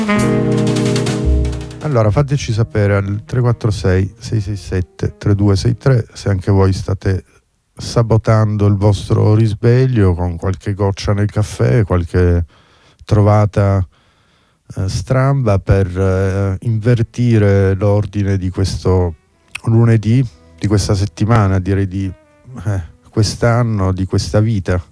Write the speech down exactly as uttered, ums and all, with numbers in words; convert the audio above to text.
Allora fateci sapere al tre quattro sei sei sei sette tre due sei tre se anche voi state sabotando il vostro risveglio con qualche goccia nel caffè, qualche trovata eh, stramba per eh, invertire l'ordine di questo lunedì, di questa settimana, direi di eh, quest'anno, di questa vita.